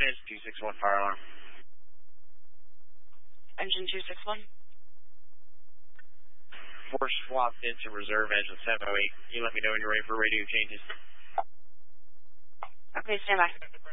is 261 fire alarm. Engine 261. Force swapped into reserve engine 708. You let me know when you're ready for radio changes. Okay, stand by.